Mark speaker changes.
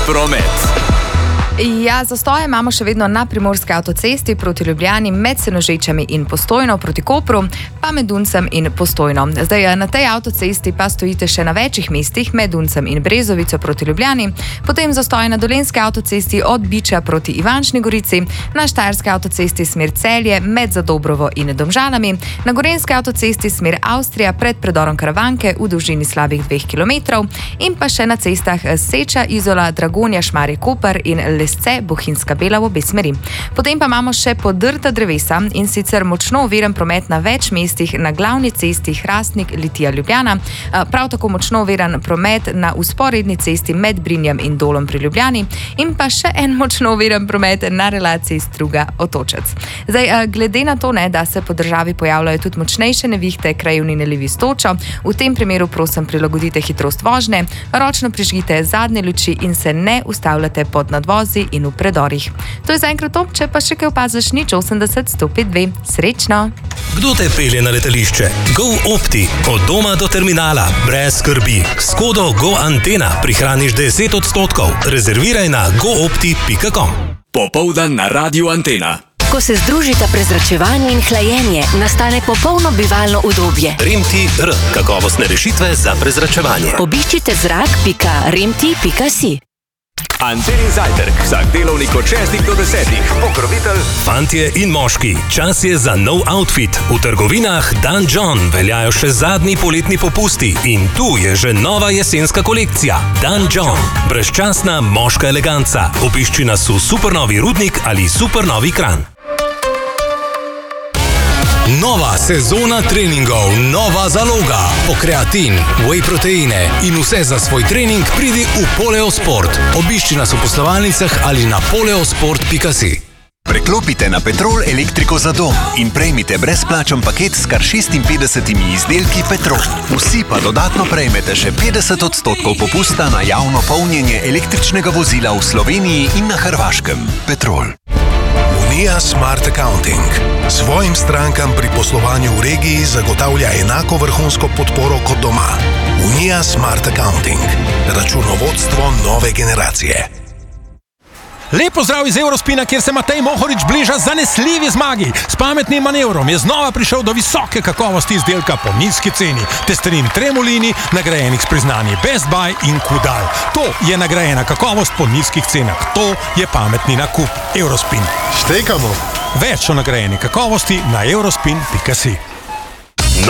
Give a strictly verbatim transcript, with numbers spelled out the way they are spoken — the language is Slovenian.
Speaker 1: promet.
Speaker 2: Ja, zastoje imamo še vedno na primorski avtocesti proti Ljubljani med Senožečami in Postojno proti Kopru, pa med Duncem in Postojno. Zdaj, na tej avtocesti pa stojite še na večjih mestih med Duncem in Brezovico proti Ljubljani, potem zastoje na dolenjski avtocesti od Biča proti Ivančni Gorici, na štajerski avtocesti smer Celje med Zadobrovo in Domžalami, na gorenjski avtocesti smer Avstrija pred predorom Karavanke v dolžini slabih dveh kilometrov in pa še na cestah Seča, Izola, Dragonja, Šmarje, Koper in Lesce, Bohinjska Bela v obe smeri. Potem pa imamo še podrta drevesa in sicer močno oviran promet na več mestih na glavni cesti Hrastnik, Litija, Ljubljana, prav tako močno oviran promet na vzporedni cesti med Brinjem in Dolom pri Ljubljani in pa še en močno oviran promet na relaciji Struga Otočec. Zdaj, glede na to, ne, da se po državi pojavljajo tudi močnejše nevihte, krajevni nalivi s točo, v tem primeru prosim prilagodite hitrost vožnje, ročno prižgite zadnje luči in se ne ustavljate pod nadvozi in v predorih. To je zaenkrat to, če pa še kaj opaziš, nič osemdeset sto pet dve. Srečno!
Speaker 3: Kdo te pelje na letališče? GoOpti. Od doma do terminala. Brez skrbi. S kodo GoAntena prihraniš deset odstotkov. Rezerviraj na goopti pika com.
Speaker 1: Popoldan na Radiu Antena.
Speaker 4: Ko se združita prezračevanje in hlajenje, nastane popolno bivalno udobje.
Speaker 3: Remti R. Kakovostne rešitve za prezračevanje.
Speaker 4: Obiščite zrak pika remti pika si.
Speaker 1: Antenin zajtrk, vsak delovnik od šestih do desetih. Pokrovitelj.
Speaker 3: Fantje in moški, čas je za nov outfit. V trgovinah Dan John veljajo še zadnji poletni popusti in tu je že nova jesenska kolekcija. Dan John. Brezčasna moška eleganca. Obišči nas v Supernovi Rudnik ali Supernovi Kranj. Nova sezona treningov, nova zaloga. Pokreatin, whey proteine in vse za svoj trening pridi v Poleosport. Obišči nas v poslovalnicah ali na poleosport pika si.
Speaker 5: Preklopite na Petrol elektriko za dom in prejmite brezplačen paket s kar šestinpetdesetimi izdelki Petrol. Vsi pa dodatno prejmete še petdeset odstotkov popusta na javno polnjenje električnega vozila v Sloveniji in na Hrvaškem. Petrol.
Speaker 6: Unija Smart Accounting svojim strankam pri poslovanju v regiji zagotavlja enako vrhunsko podporo kot doma. Unija Smart Accounting. Računovodstvo nove generacije.
Speaker 7: Lep pozdrav iz Eurospina, kjer se Matej Mohorič bliža zanesljivi zmagi. S pametnim manevrom je znova prišel do visoke kakovosti izdelka po nizki ceni. Testerin Tremolini, nagrajenih s priznanji Best Buy in Kudal. To je nagrajena kakovost po nizkih cenah. To je pametni nakup. Eurospin.
Speaker 6: Štekamo.
Speaker 7: Več o nagrajeni kakovosti na eurospin pika si.